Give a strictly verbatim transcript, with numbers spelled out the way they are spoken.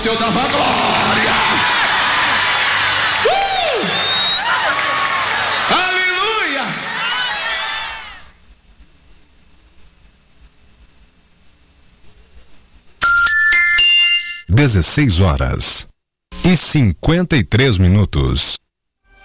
Senhor dava glória. Uh! Aleluia. dezesseis horas e cinquenta e três minutos.